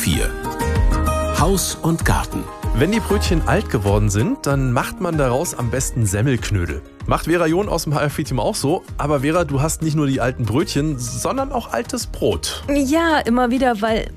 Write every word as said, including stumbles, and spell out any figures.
vier. Haus und Garten. Wenn die Brötchen alt geworden sind, dann macht man daraus am besten Semmelknödel. Macht Vera John aus dem H F-Team auch so. Aber Vera, du hast nicht nur die alten Brötchen, sondern auch altes Brot. Ja, immer wieder, weil